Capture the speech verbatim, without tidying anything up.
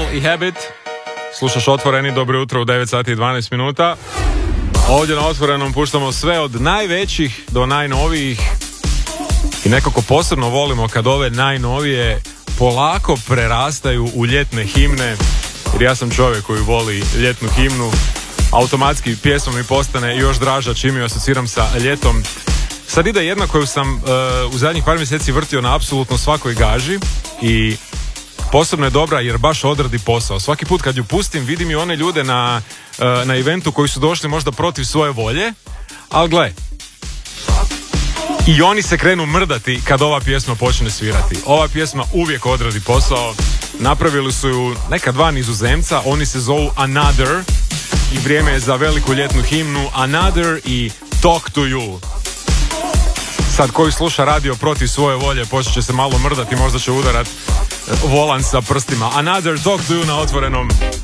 i Habit. Slušaš Otvoreni, dobro jutro u devet sati i dvanaest minuta. Ovdje na Otvorenom puštamo sve od najvećih do najnovijih. I nekako posebno volimo kad ove najnovije polako prerastaju u ljetne himne. Jer ja sam čovjek koji voli ljetnu himnu. Automatski pjesma mi postane još draža čim ju asociram sa ljetom. Sad ide jedna koju sam uh, u zadnjih par mjeseci vrtio na apsolutno svakoj gaži i posebno je dobra jer baš odradi posao. Svaki put kad ju pustim vidim i one ljude na, uh, na eventu koji su došli možda protiv svoje volje, ali gle, i oni se krenu mrdati kad ova pjesma počne svirati. Ova pjesma uvijek odradi posao. Napravili su ju neka dva nizozemca, oni se zovu Another i vrijeme je za veliku ljetnu himnu Another i Talk to You. Sad koji sluša radio protiv svoje volje počet će se malo mrdati, možda će udarat volan sa prstima. Another, Talk to You na Otvorenom.